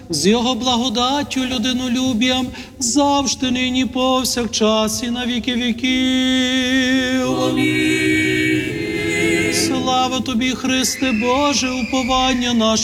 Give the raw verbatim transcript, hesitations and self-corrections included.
з Його благодаттю, людинолюбіям, завжди, нині, повсякчас і на віки віків. Амінь. Слава Тобі, Христе Боже, уповання наше.